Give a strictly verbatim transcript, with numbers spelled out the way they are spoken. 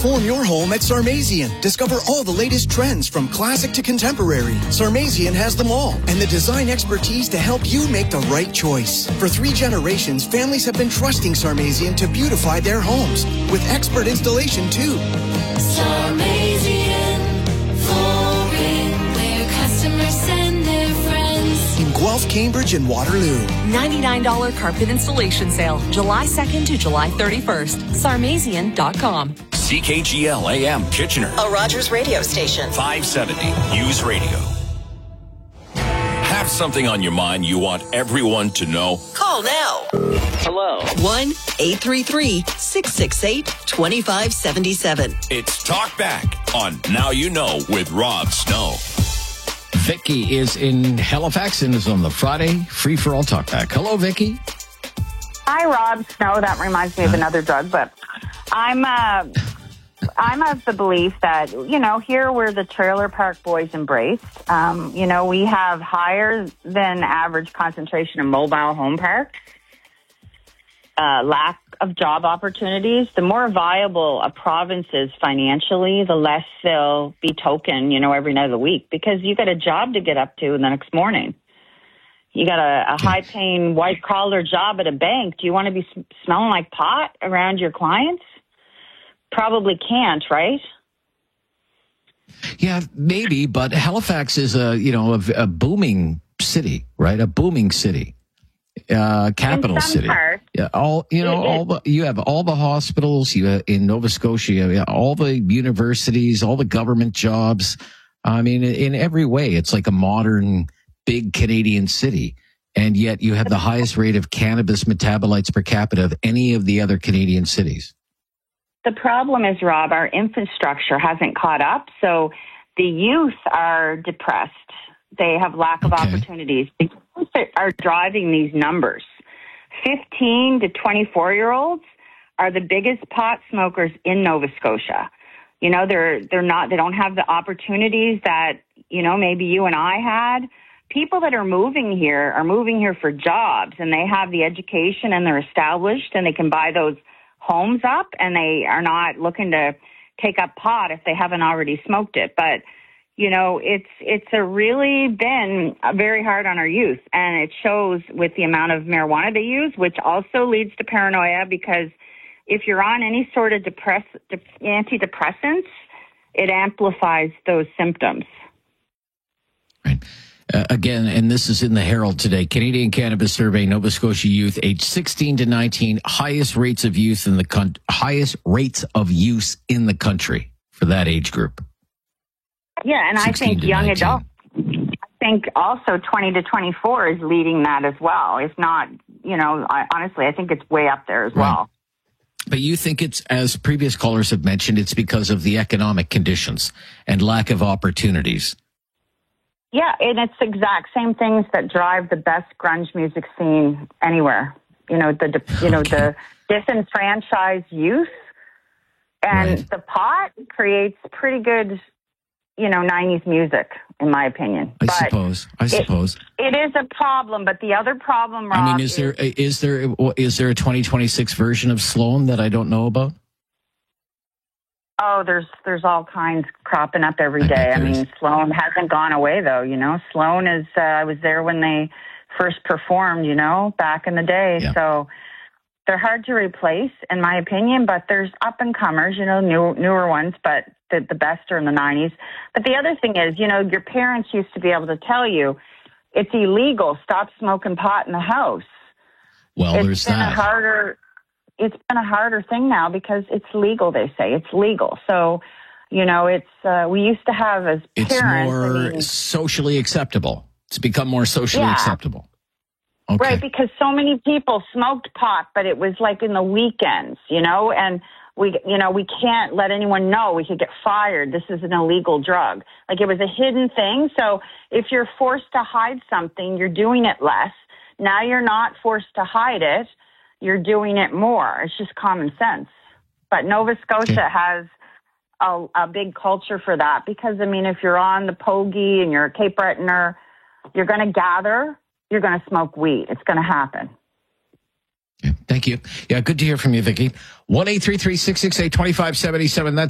Transform your home at Sarmazian. Discover all the latest trends from classic to contemporary. Sarmazian has them all and the design expertise to help you make the right choice. For three generations, families have been trusting Sarmazian to beautify their homes with expert installation too. Sarmazian Flooring, where customers send their friends. In Guelph, Cambridge, and Waterloo. ninety-nine dollars carpet installation sale, July second to July thirty-first. Sarmazian dot com. C K G L A M Kitchener. A Rogers radio station. five seventy News Radio. Have something on your mind you want everyone to know? Call now. Hello. one eight three three, six six eight, two five seven seven. It's Talk Back on Now You Know with Rob Snow. Vicky is in Halifax and is on the Friday Free for All Talk Back. Hello, Vicky. Hi, Rob Snow. That reminds me of another drug, but I'm uh, I'm of the belief that, you know, here we're the trailer park boys embraced. Um, you know, we have higher than average concentration of mobile home parks, uh, lack of job opportunities. The more viable a province is financially, the less they'll be token, you know, every night of the week, because you got a job to get up to the next morning. You got a, a high-paying, white-collar job at a bank. Do you want to be sm- smelling like pot around your clients? Probably can't, right? Yeah, maybe, but Halifax is a, you know, a, a booming city, right? A booming city. Uh, capital in some city. Parts, yeah, all you know, it, all the you have all the hospitals. You have, in Nova Scotia, you have all the universities, all the government jobs. I mean, in, in every way, it's like a modern, big Canadian city, and yet you have the highest rate of cannabis metabolites per capita of any of the other Canadian cities. The problem is, Rob, our infrastructure hasn't caught up, so the youth are depressed. They have lack of Okay. opportunities. The youth are driving these numbers. fifteen to twenty-four-year-olds are the biggest pot smokers in Nova Scotia. You know, they're they're not. They don't have the opportunities that, you know, maybe you and I had. People that are moving here are moving here for jobs, and they have the education, and they're established, and they can buy those homes up, and they are not looking to take up pot if they haven't already smoked it. But, you know, it's it's a really been very hard on our youth, and it shows with the amount of marijuana they use, which also leads to paranoia, because if you're on any sort of depress, antidepressants, it amplifies those symptoms. Right. Uh, again, and this is in the Herald today, Canadian Cannabis Survey, Nova Scotia youth, age sixteen to nineteen, highest rates of youth in the con- highest rates of use in the country for that age group. Yeah, and I think young nineteen. adults, I think also twenty to twenty-four is leading that as well. If not, you know, I, honestly, I think it's way up there as Right. well. But you think it's, as previous callers have mentioned, it's because of the economic conditions and lack of opportunities. Yeah, and it's the exact same things that drive the best grunge music scene anywhere. You know, the you know Okay. the disenfranchised youth, and Right. the pot creates pretty good, you know, nineties music, in my opinion. I But suppose. I suppose. it is a problem. But the other problem, Rob, I mean, is there is there is there a twenty twenty-six version of Sloan that I don't know about? Oh, there's there's all kinds cropping up every I bet day. I there mean, is. Sloan hasn't gone away though. You know, Sloan is. Uh, I was there when they first performed. You know, back in the day. Yeah. So they're hard to replace, in my opinion. But there's up and comers. You know, new, newer ones. But the the best are in the nineties. But the other thing is, you know, your parents used to be able to tell you it's illegal. Stop smoking pot in the house. Well, it's there's been that. a harder. It's been a harder thing now because it's legal. They say it's legal. So, you know, it's uh, we used to have as It's parents. more I mean, socially acceptable. It's become more socially Yeah. acceptable. Okay. right? Because so many people smoked pot, but it was like in the weekends, you know, and we, you know, we can't let anyone know. We could get fired. This is an illegal drug. Like it was a hidden thing. So if you're forced to hide something, you're doing it less. Now you're not forced to hide it. You're doing it more. It's just common sense. But Nova Scotia Okay. has a, a big culture for that because, I mean, if you're on the Pogie and you're a Cape Bretoner, you're going to gather, you're going to smoke weed. It's going to happen. Yeah, thank you. Yeah, good to hear from you, Vicky. one eight three three, six six eight, two five seven seven. That's